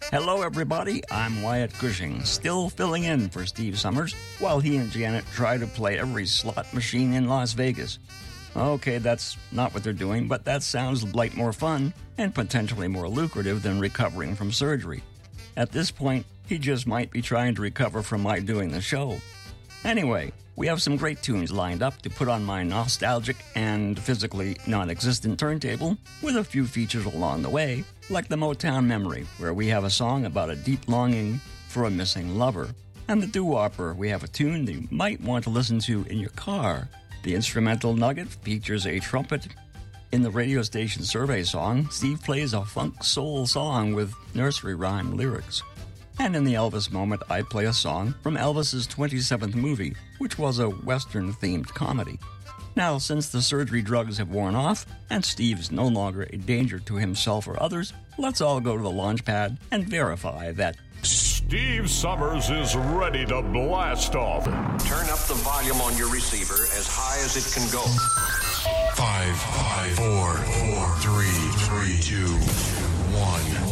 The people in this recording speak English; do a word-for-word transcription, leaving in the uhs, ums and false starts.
Hello, everybody. I'm Wyatt Cushing, still filling in for Steve Summers while he and Janet try to play every slot machine in Las Vegas. Okay, that's not what they're doing, but that sounds like more fun and potentially more lucrative than recovering from surgery. At this point, he just might be trying to recover from my doing the show. Anyway, we have some great tunes lined up to put on my nostalgic and physically non-existent turntable, with a few features along the way, like the Motown Memory, where we have a song about a deep longing for a missing lover, and the doo-wopper, we have a tune that you might want to listen to in your car. The instrumental nugget features a trumpet. In the radio station survey song, Steve plays a funk soul song with nursery rhyme lyrics. And in the Elvis moment, I play a song from Elvis's twenty-seventh movie, which was a Western-themed comedy. Now, since the surgery drugs have worn off, and Steve's no longer a danger to himself or others, let's all go to the launch pad and verify that Steve Summers is ready to blast off. Turn up the volume on your receiver as high as it can go. Five, five, four, four, three, three, two, one.